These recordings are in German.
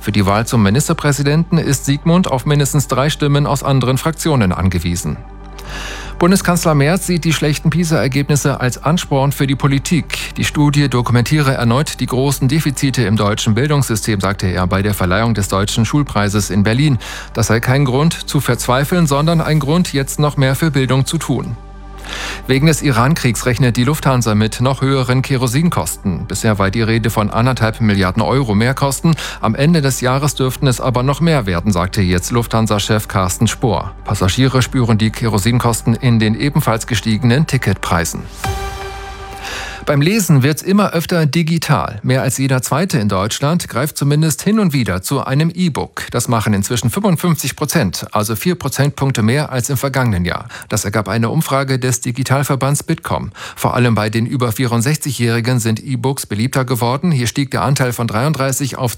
Für die Wahl zum Ministerpräsidenten ist Sigmund auf mindestens 3 Stimmen aus anderen Fraktionen angewiesen. Bundeskanzler Merz sieht die schlechten PISA-Ergebnisse als Ansporn für die Politik. Die Studie dokumentiere erneut die großen Defizite im deutschen Bildungssystem, sagte er bei der Verleihung des Deutschen Schulpreises in Berlin. Das sei kein Grund zu verzweifeln, sondern ein Grund, jetzt noch mehr für Bildung zu tun. Wegen des Iran-Kriegs rechnet die Lufthansa mit noch höheren Kerosinkosten. Bisher war die Rede von 1,5 Milliarden Euro Mehrkosten. Am Ende des Jahres dürften es aber noch mehr werden, sagte jetzt Lufthansa-Chef Carsten Spohr. Passagiere spüren die Kerosinkosten in den ebenfalls gestiegenen Ticketpreisen. Beim Lesen wird's immer öfter digital. Mehr als jeder Zweite in Deutschland greift zumindest hin und wieder zu einem E-Book. Das machen inzwischen 55%, also 4 Prozentpunkte mehr als im vergangenen Jahr. Das ergab eine Umfrage des Digitalverbands Bitkom. Vor allem bei den über 64-Jährigen sind E-Books beliebter geworden. Hier stieg der Anteil von 33 auf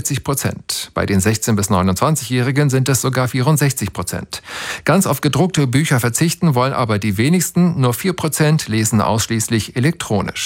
42%. Bei den 16- bis 29-Jährigen sind es sogar 64%. Ganz auf gedruckte Bücher verzichten wollen aber die wenigsten. Nur 4% lesen ausschließlich elektronisch.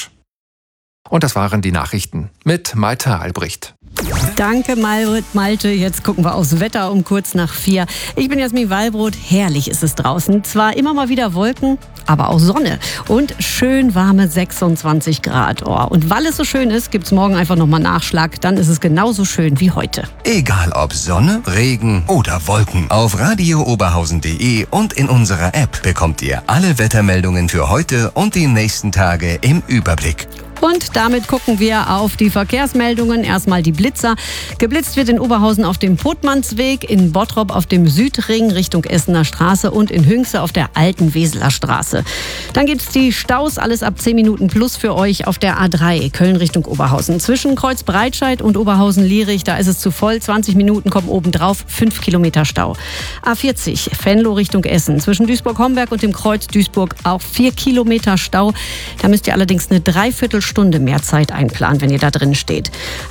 Und das waren die Nachrichten mit Malte Albrecht. Danke, Malte. Jetzt gucken wir aufs Wetter um kurz nach 4. Ich bin Jasmin Wallbrot. Herrlich ist es draußen. Zwar immer mal wieder Wolken, aber auch Sonne. Und schön warme 26 Grad. Oh. Und weil es so schön ist, gibt es morgen einfach nochmal Nachschlag. Dann ist es genauso schön wie heute. Egal ob Sonne, Regen oder Wolken. Auf radiooberhausen.de und in unserer App bekommt ihr alle Wettermeldungen für heute und die nächsten Tage im Überblick. Und damit gucken wir auf die Verkehrsmeldungen. Erstmal die Blitzer. Geblitzt wird in Oberhausen auf dem Pottmannsweg, in Bottrop auf dem Südring Richtung Essener Straße und in Hünxe auf der alten Weseler Straße. Dann gibt's die Staus, alles ab 10 Minuten plus für euch auf der A3 Köln Richtung Oberhausen. Zwischen Kreuz Breitscheid und Oberhausen-Lierich, da ist es zu voll. 20 Minuten kommen obendrauf, 5 Kilometer Stau. A40 Venlo Richtung Essen. Zwischen Duisburg-Homberg und dem Kreuz Duisburg auch 4 Kilometer Stau. Da müsst ihr allerdings eine Dreiviertelstunde mehr Zeit einplanen, wenn ihr da drin steht.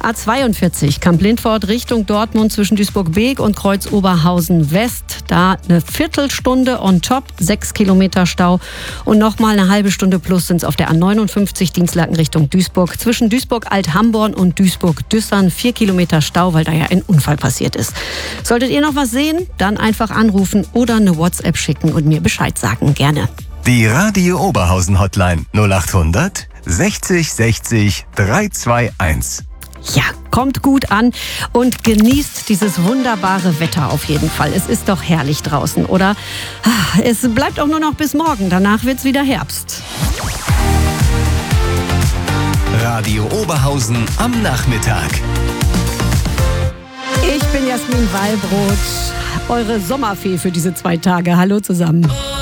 A42 Kamp-Lindfort Richtung Dortmund zwischen Duisburg-Beek und Kreuz Oberhausen-West. Da eine Viertelstunde on top, 6 Kilometer Stau. Und nochmal eine halbe Stunde plus sind es auf der A59 Dienstlaken Richtung Duisburg. Zwischen Duisburg-Alt-Hamborn und Duisburg-Düssern 4 Kilometer Stau, weil da ja ein Unfall passiert ist. Solltet ihr noch was sehen, dann einfach anrufen oder eine WhatsApp schicken und mir Bescheid sagen. Gerne. Die Radio Oberhausen Hotline 0800 60 60 321. Ja, kommt gut an und genießt dieses wunderbare Wetter auf jeden Fall. Es ist doch herrlich draußen, oder? Es bleibt auch nur noch bis morgen. Danach wird's wieder Herbst. Radio Oberhausen am Nachmittag. Ich bin Jasmin Wallbrot, eure Sommerfee für diese 2 Tage. Hallo zusammen.